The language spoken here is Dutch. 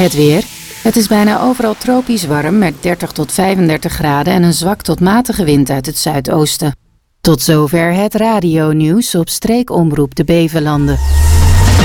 Het weer. Het is bijna overal tropisch warm met 30 tot 35 graden en een zwak tot matige wind uit het zuidoosten. Tot zover het radionieuws op streekomroep de Bevelanden.